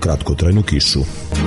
kratkotrajnu kišu.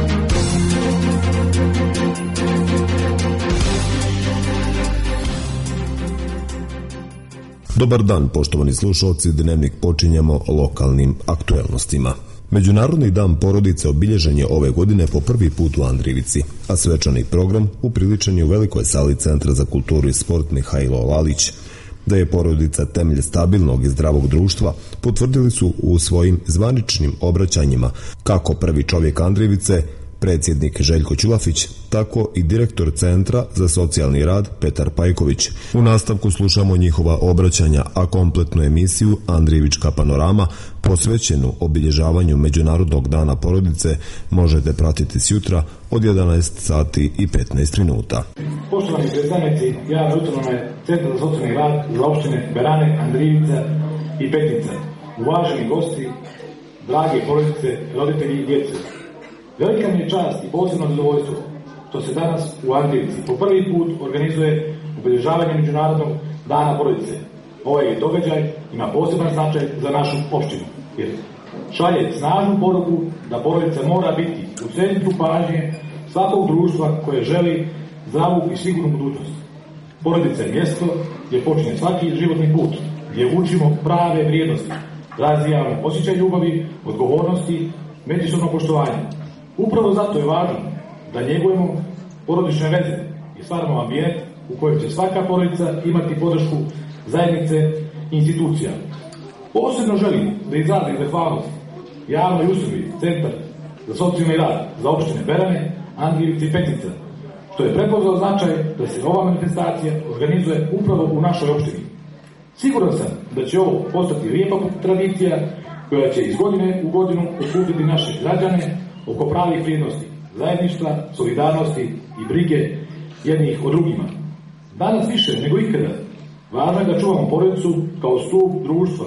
Dobar dan, poštovani slušalci, Dnevnik počinjemo lokalnim aktuelnostima. Međunarodni dan porodice obilježen je ove godine po prvi put u Andrijevici, a svečani program upriličen je u velikoj sali Centra za kulturu i sport Mihajlo Lalić. Da je porodica temelj stabilnog i zdravog društva potvrdili su u svojim zvaničnim obraćanjima kako prvi čovjek Andrijevice, predsjednik Željko Ćulafić, tako i direktor Centra za socijalni rad Petar Pajković. U nastavku slušamo njihova obraćanja, a kompletnu emisiju Andrijevička panorama posvećenu obilježavanju Međunarodnog dana porodice možete pratiti sjutra od 11 sati i 15 minuta. Poštovani predstavnici javne ustanove Centra za socijalni rad za opštine Berane, Andrijevica i Petnica, uvaženi gosti, drage porodice, roditelji i djece. Velika mi je čast i posebno zadovoljstvo što se danas u Andrijevici po prvi put organizuje obilježavanje Međunarodnog dana porodice. Ovaj događaj ima poseban značaj za našu opštinu, jer šalje snažnu poruku da porodica mora biti u centru pažnje svakog društva koje želi zdravu i sigurnu budućnost. Porodica je mjesto gdje počinje svaki životni put, gdje učimo prave vrijednosti, razvijamo osjećaj ljubavi, odgovornosti, međusobnog poštovanja. Upravo zato je važno da njegujemo porodične veze i stvaramo ambijent u kojem će svaka porodica imati podršku zajednice i institucija. Posebno želim da izrazim zahvalnost javnoj ustanovi Centar za socijalni rad za opštine Berane, Andrijevica i Petnica, što je prepoznao značaj da se ova manifestacija organizuje upravo u našoj opštini. Siguran sam da će ovo postati lijepa tradicija koja će iz godine u godinu okupiti naše građane oko pravih vrijednosti, zajedništva, solidarnosti i brige jednih o drugima. Danas više nego ikada važno je da čuvamo porodicu kao stup društva.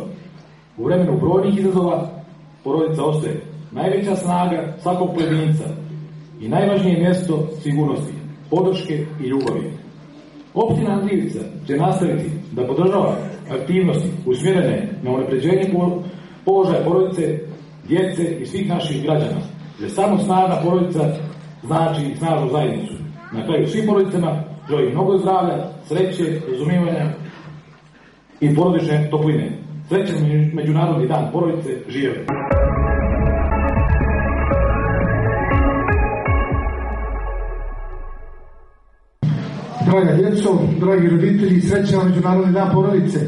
U vremenu brojnih izazova porodica ostaje najveća snaga svakog pojedinca i najvažnije mjesto sigurnosti, podrške i ljubavi. Opština Andrijevica će nastaviti da podržava aktivnosti usmjerene na unapređenje položaja porodice, djece i svih naših građana. Jer samo snažna porodica znači snažnu zajednicu. Na kraju svim porodicama želim mnogo zdravlja, sreće, razumijevanja i porodične topline. Srećan Međunarodni dan porodice, živjeli! Draga djeco, dragi roditelji, srećan Međunarodni dan porodice!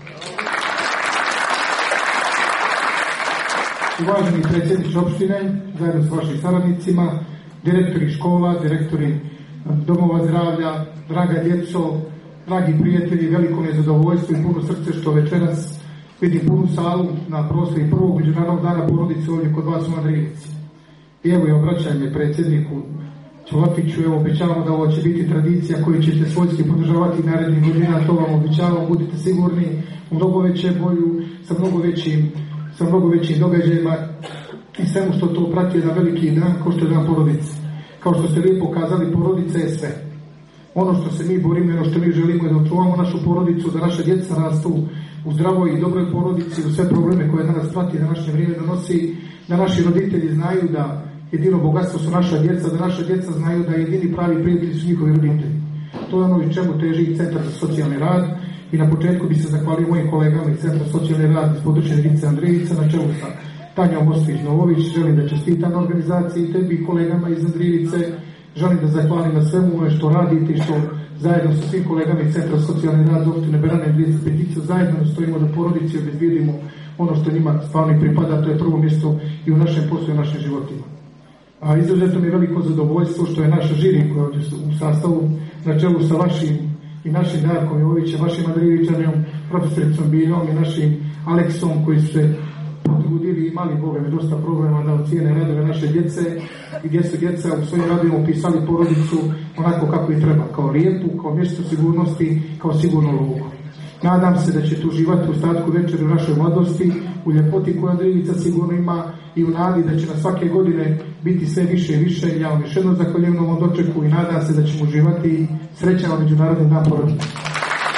Uvaženi predsjedniče opštine, zajedno s vašim saradnicima, direktori škola, direktori domova zdravlja, draga djeco, dragi prijatelji, veliko mi je zadovoljstvo i puno srce što večeras vidim punu salu na proslavi prvog Međunarodnog dana porodice ovdje kod vas u Andrijevici. I evo je obraćanje predsjedniku Ćulafiću, evo obećavamo da ovo će biti tradicija koju ćete svojski podržavati narednih godina, to vam obećavam, budite sigurni, u mnogo veće boju, sa mnogo većim događajima i svemu što to prati jedan veliki dan kao što je dan porodice. Kao što ste lijepo kazali, porodica je sve. Ono što se mi borimo, ono što mi želimo je da očuvamo našu porodicu, da naša djeca rastu u zdravoj i dobroj porodici, u sve probleme koje danas prati, da naše vrijeme donosi, da naši roditelji znaju da jedino bogatstvo su naša djeca, da naša djeca znaju da jedini pravi prijatelji su njihovi roditelji. To je ono i čemu teži Centar za socijalni rad. I na početku bi se zahvalio mojim kolegama iz Centra socijalni rad iz područja jedinice Andrijevica na čelu sa Tanjom Ostojić-Novović. Želim da čestitam na organizaciji i tebi kolegama iz Andrijevice. Želim da zahvalim na svemu što radite i što zajedno sa svim kolegama iz Centra socijalni rad za opštine Berane, Andrijevica, Petnica zajedno stojimo da porodici obezbijedimo ono što njima stvarno pripada, to je prvo mjesto i u našem poslu i u našim životima. A izuzetno mi je veliko zadovoljstvo što je naša žiri koja je u sastavu na čelu sa vašim i našim Darkom Jovićem, vašim Andrijevićanom, profesoricom Biljom i našim Aleksom koji su se potrudili i imali Boga dosta problema da ocijene radove naše djece i gdje su djeca u svojim radovima upisali porodicu onako kako i treba, kao lijepu, kao mjesto sigurnosti, kao sigurno luku. Nadam se da ćete uživati u ostatku večeri u našoj mladosti, u ljepoti koju Andrijevica sigurno ima i u nadi da će na svake godine biti sve više i više. Ja vam još jednom zahvaljujem na ovom dočeku i nadam se da ćemo uživati. Srećan Međunarodni dan porodice.